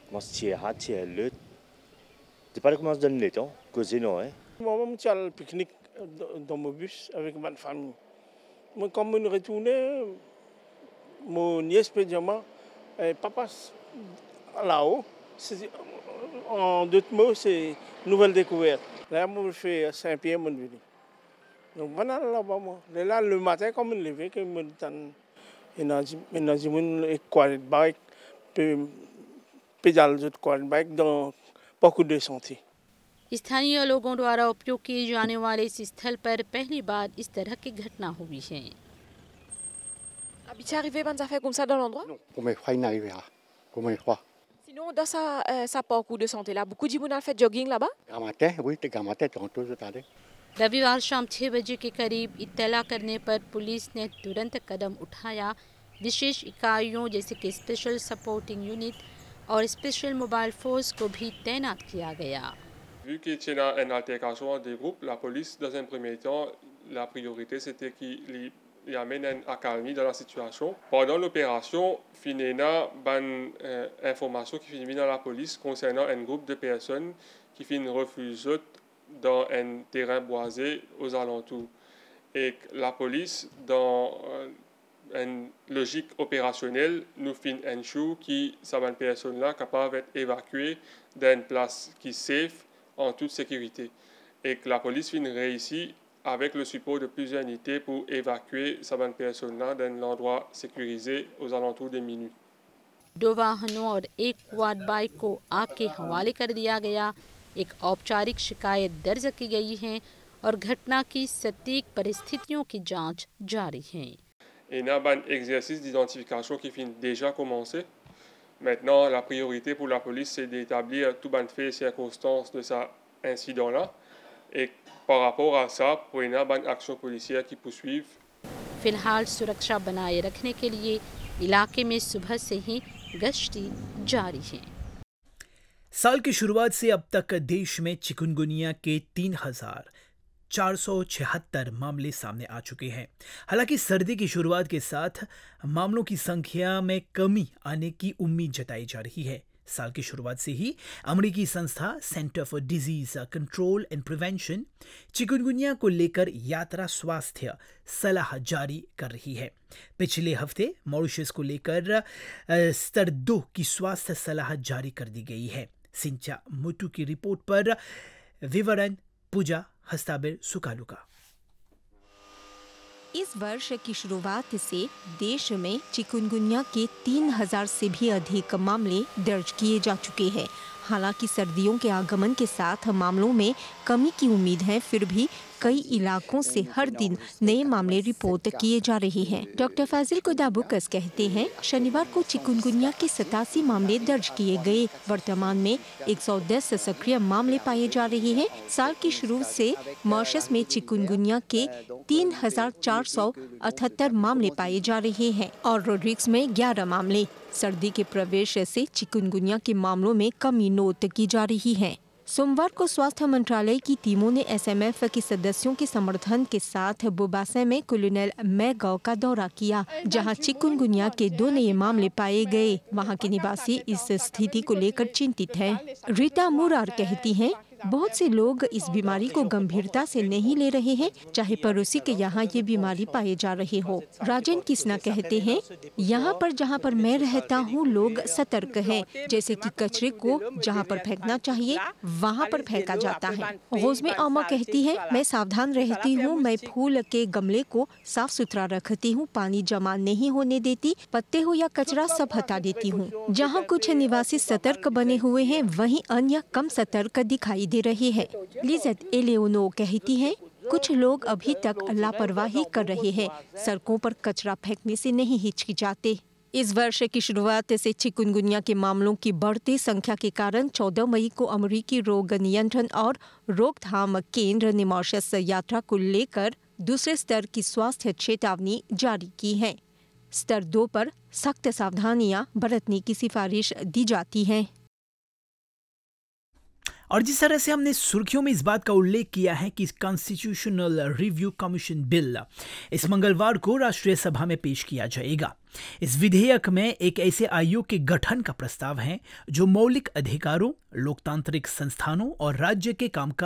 commence à tirer le. Tu pas commence à donner le temps, causer non, hein. Moi, je suis allé pique-nique dans mon bus avec ma famille. Moi, quand je retournais, mon nièce peut dire, papa, là-haut, en d'autres mots, c'est une nouvelle découverte. Là, moi, je fais Saint-Pierre, mon ville. Donc, voilà, là-bas, moi. Là, le matin, quand je me levais, je me disais, je suis bike, pédale de bike dans beaucoup de sentiers. स्थानीय लोगों द्वारा उपयोग किए जाने वाले इस स्थल पर पहली बार इस तरह की घटना हुई है। Habitué arrivé à faire comme ça dans l'endroit? Non, première fois il n'arrive pas. Première fois. Sinon, dans sa parcours de santé là, beaucoup de gens ont fait jogging là-bas? Grand matin, oui, grand matin, tantôt je t'allais. रविवार शाम 6 बजे के करीब इत्तला करने पर police ने तुरंत कदम उठाया। विशेष इकाइयों जैसे कि स्पेशल सपोर्टिंग यूनिट और स्पेशल मोबाइल फोर्स को भी तैनात किया गया। Vu qu'il y a une altercation entre des groupes, la police, dans un premier temps, la priorité c'était qu'il amène une accalmie dans la situation. Pendant l'opération, Finena ban information qui finit dans la police concernant un groupe de personnes qui finissent refuser dans un terrain boisé aux alentours. Et la police, dans une logique opérationnelle, nous finit un chou qui, ces personnes-là, capables d'être évacuées d'une place qui est safe, en toute sécurité, et que la police finit réussi avec le support de plusieurs unités pour évacuer ces personnes-là d'un endroit sécurisé aux alentours de minuit. 2 वाहनों और एक quad bike को आग के हवाले कर दिया गया। एक औपचारिक शिकायत दर्ज की गई है और घटना की सटीक परिस्थितियों की जांच जारी है। Il y a un exercice d'identification qui finit déjà commencé. Maintenant, la priorité pour la police, c'est d'établir tout les faits et circonstances de cet incident-là. Et par rapport à ça, pour une action policière qui poursuivent. फिलहाल सुरक्षा बनाए रखने के लिए इलाके में सुबह से ही गश्ती जारी है। साल की शुरुआत से अब तक देश में चिकुनगुनिया के 3,476 मामले सामने आ चुके हैं। हालांकि सर्दी की शुरुआत के साथ मामलों की संख्या में कमी आने की उम्मीद जताई जा रही है। साल की शुरुआत से ही अमेरिकी संस्था centre for disease control and prevention chikungunya को लेकर यात्रा स्वास्थ्य सलाह जारी कर रही है। पिछले हफ्ते मॉरिशस को लेकर स्तर 2 की स्वास्थ्य सलाह जारी कर दी गई है। सिंचा मुटू की रिपोर्ट पर विवरण पूजा हस्ताबिर सुकालू का। इस वर्ष की शुरुआत से देश में चिकुनगुनिया के 3,000 से भी अधिक मामले दर्ज किए जा चुके हैं। हालांकि सर्दियों के आगमन के साथ मामलों में कमी की उम्मीद है, फिर भी कई इलाकों से हर दिन नए मामले रिपोर्ट किए जा रहे हैं। डॉक्टर फाजिल कुदाबुकस कहते हैं, शनिवार को चिकुनगुनिया के 87 मामले दर्ज किए गए। वर्तमान में 110 सक्रिय मामले पाए जा रहे हैं। साल की शुरू से मॉरिशस में चिकुनगुनिया के 3,478 मामले पाए जा रहे हैं और रोड्रिक्स में 11 मामले। सर्दी के प्रवेश से चिकुनगुनिया के मामलों में कमी नोट की जा रही है। सोमवार को स्वास्थ्य मंत्रालय की टीमों ने एसएमएफ के सदस्यों के समर्थन के साथ बोबासे में कोलोनल मै गांव का दौरा किया, जहां चिकुनगुनिया के 2 नए मामले पाए गए। वहां के निवासी इस स्थिति को लेकर चिंतित हैं। रीता मुरार कहती हैं, बहुत से लोग इस बीमारी को गंभीरता से नहीं ले रहे हैं, चाहे पड़ोसी के यहाँ ये बीमारी पाए जा रहे हो। राजन किसना कहते हैं, यहाँ पर जहाँ पर मैं रहता हूँ लोग सतर्क हैं, जैसे कि कचरे को जहाँ पर फेंकना चाहिए वहाँ पर फेंका जाता है। रोज़मे आमा कहती है, मैं सावधान रहती हूँ, मैं फूल के गमले को साफ सुथरा रखती हूँ, पानी जमा नहीं होने देती, पत्ते हो या कचरा सब हटा देती हूँ। जहाँ कुछ निवासी सतर्क बने हुए हैं, वहीं अन्य कम सतर्क दिखाई दे रहे हैं। लिज़त एलेओनो कहती हैं, कुछ लोग अभी तक लापरवाही कर रहे हैं, सड़कों पर कचरा फेंकने से नहीं हिचकिचाते। इस वर्ष की शुरुआत से चिकुनगुनिया के मामलों की बढ़ती संख्या के कारण 14 मई को अमेरिकी रोग नियंत्रण और रोकथाम केंद्र ने मॉरिशस यात्रा को लेकर दूसरे स्तर की स्वास्थ्य चेतावनी जारी की है। स्तर 2 पर सख्त सावधानियां बरतने की सिफारिश दी जाती है। और जिस तरह से हमने सुर्खियों में इस बात का उल्लेख किया है कि कॉन्स्टिट्यूशनल रिव्यू कमीशन बिल इस मंगलवार को राष्ट्रीय सभा में पेश किया जाएगा। इस विधेयक में एक ऐसे आयोग के गठन का प्रस्ताव है जो मौलिक अधिकारों, लोकतांत्रिक संस्थानों और राज्य के कामकाज